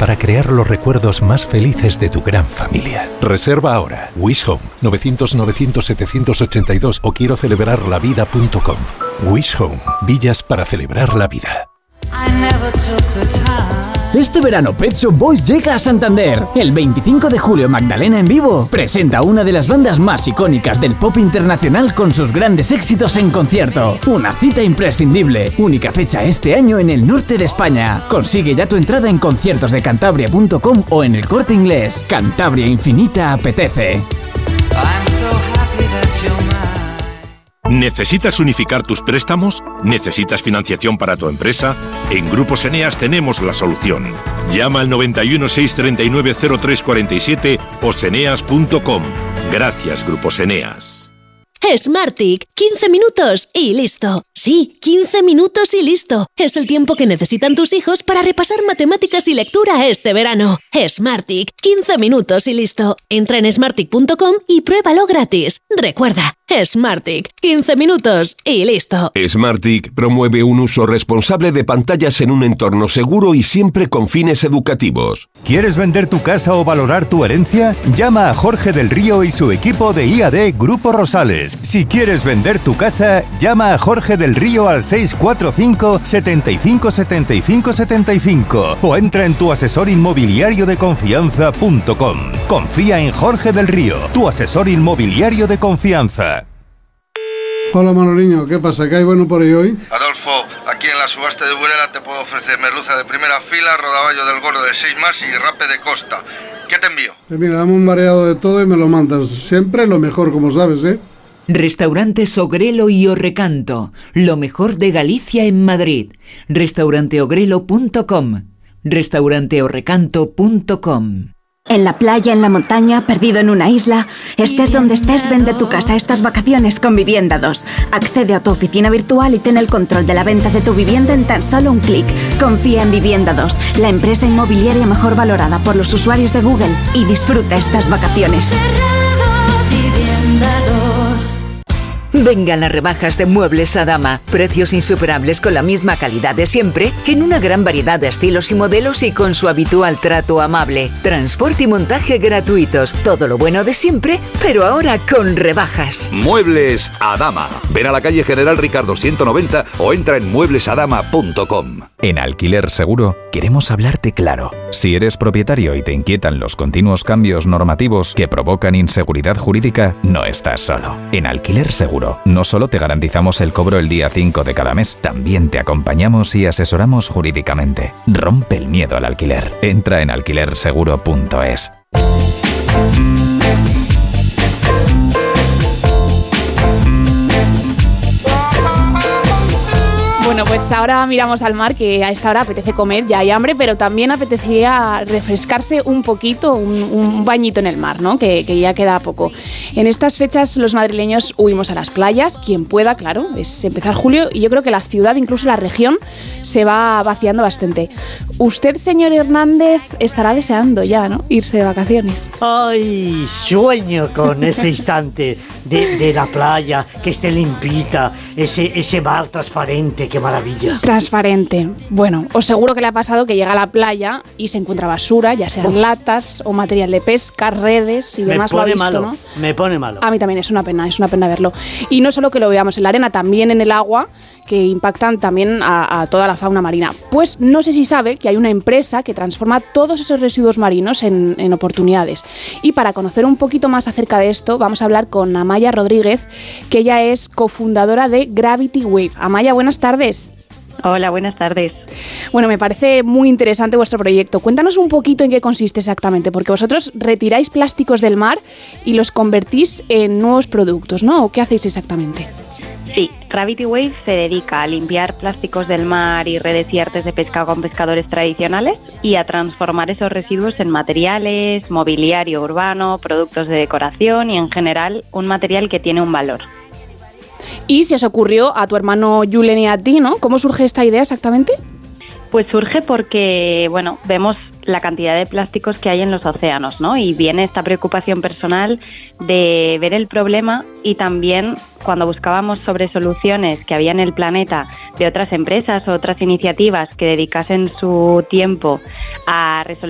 para crear los recuerdos más felices de tu gran familia. Reserva ahora. Wish Home, 900-900-782 o quiero celebrarlavida.com. Wish Home, villas para celebrar la vida. Este verano Pet Shop Boys llega a Santander. El 25 de julio Magdalena en vivo presenta una de las bandas más icónicas del pop internacional con sus grandes éxitos en concierto. Una cita imprescindible. Única fecha este año en el norte de España. Consigue ya tu entrada en conciertosdecantabria.com o en El Corte Inglés. Cantabria Infinita apetece. ¿Necesitas unificar tus préstamos? ¿Necesitas financiación para tu empresa? En Grupos Eneas tenemos la solución. Llama al 91 639 0347 o seneas.com. Gracias, Grupos Eneas. Smartick, 15 minutos y listo. Sí, 15 minutos y listo. Es el tiempo que necesitan tus hijos para repasar matemáticas y lectura este verano. Smartick, 15 minutos y listo. Entra en smartick.com y pruébalo gratis. Recuerda, Smartick, 15 minutos y listo. Smartick promueve un uso responsable de pantallas en un entorno seguro y siempre con fines educativos. ¿Quieres vender tu casa o valorar tu herencia? Llama a Jorge del Río y su equipo de IAD Grupo Rosales. Si quieres vender tu casa, llama a Jorge del Río al 645 75 75 75 o entra en tuasesorinmobiliariodeconfianza.com. Confía en Jorge del Río, tu asesor inmobiliario de confianza. Hola Manoliño, ¿qué pasa? ¿Qué hay bueno por ahí hoy? Adolfo, aquí en la subasta de Burela te puedo ofrecer merluza de primera fila, rodaballo del gordo de 6 más y rape de costa. ¿Qué te envío? Mira, dame un mareado de todo y me lo mandas. Siempre lo mejor, como sabes, ¿eh? Restaurantes Ogrelo y Orrecanto, lo mejor de Galicia en Madrid. Restauranteogrelo.com, restauranteorrecanto.com. En la playa, en la montaña, perdido en una isla, estés donde estés, vende tu casa estas vacaciones con Vivienda 2. Accede a tu oficina virtual y ten el control de la venta de tu vivienda en tan solo un clic. Confía en Vivienda 2, la empresa inmobiliaria mejor valorada por los usuarios de Google, y disfruta estas vacaciones. Vengan las rebajas de Muebles Adama. Precios insuperables con la misma calidad de siempre, en una gran variedad de estilos y modelos y con su habitual trato amable. Transporte y montaje gratuitos. Todo lo bueno de siempre, pero ahora con rebajas. Muebles Adama. Ven a la calle General Ricardo 190 o entra en mueblesadama.com. En Alquiler Seguro queremos hablarte claro. Si eres propietario y te inquietan los continuos cambios normativos que provocan inseguridad jurídica, no estás solo. En Alquiler Seguro no solo te garantizamos el cobro el día 5 de cada mes, también te acompañamos y asesoramos jurídicamente. Rompe el miedo al alquiler. Entra en alquilerseguro.es. Bueno, pues ahora miramos al mar, que a esta hora apetece comer, ya hay hambre, pero también apetecía refrescarse un poquito, un bañito en el mar, ¿no? Que ya queda poco. En estas fechas los madrileños huimos a las playas, quien pueda, claro, es empezar julio y yo creo que la ciudad, incluso la región, se va vaciando bastante. Usted, señor Hernández, estará deseando ya, ¿no?, irse de vacaciones. Ay, sueño con ese instante de la playa, que esté limpita, ese mar transparente, qué maravilla. Transparente. Bueno, os seguro que le ha pasado que llega a la playa y se encuentra basura, ya sean latas o material de pesca, redes y demás. Lo ha visto, ¿no? Me pone malo. A mí también es una pena verlo. Y no solo que lo veamos en la arena, también en el agua, que impactan también a toda la fauna marina. Pues no sé si sabe que hay una empresa que transforma todos esos residuos marinos en oportunidades. Y para conocer un poquito más acerca de esto, vamos a hablar con Amaya Rodríguez, que ella es cofundadora de Gravity Wave. Amaya, buenas tardes. Hola, buenas tardes. Bueno, me parece muy interesante vuestro proyecto. Cuéntanos un poquito en qué consiste exactamente, porque vosotros retiráis plásticos del mar y los convertís en nuevos productos, ¿no? ¿O qué hacéis exactamente? Sí, Gravity Wave se dedica a limpiar plásticos del mar y redes y artes de pesca con pescadores tradicionales y a transformar esos residuos en materiales, mobiliario urbano, productos de decoración y en general un material que tiene un valor. Y se os ocurrió a tu hermano Julen y a ti, ¿no? ¿Cómo surge esta idea exactamente? Pues surge porque, bueno, vemos la cantidad de plásticos que hay en los océanos, ¿no? Y viene esta preocupación personal de ver el problema y también cuando buscábamos sobre soluciones que había en el planeta de otras empresas o otras iniciativas que dedicasen su tiempo a resolver